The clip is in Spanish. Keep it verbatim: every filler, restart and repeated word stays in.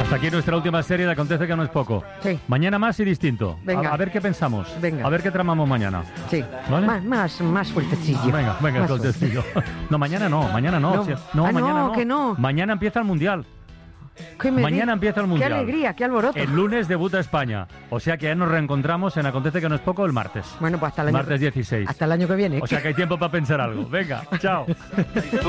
Hasta aquí nuestra última serie de Acontece que no es poco. Sí. Mañana más y distinto. Venga. A, a ver qué pensamos. Venga. A ver qué tramamos mañana. Sí. ¿Vale? Más, más, más fuertecillo. Venga, venga, Más sueltecillo. No, mañana no, mañana no. No. Si- no, Ah, mañana no, no. que no. Mañana empieza el Mundial. ¿Qué me Mañana di- empieza el Mundial. Qué alegría, qué alboroto. El lunes debuta España. O sea que ya nos reencontramos en Acontece que no es poco el martes. Bueno, pues hasta el año Martes dieciséis. Hasta el año que viene. O sea que hay tiempo para pensar algo. Venga, chao.